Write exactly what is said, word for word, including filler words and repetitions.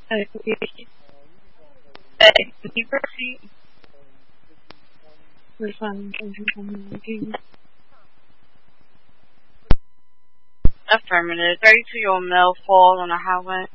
Uh, uh, can you proceed? Refund and affirmative. Ready to your mill fall on a highway.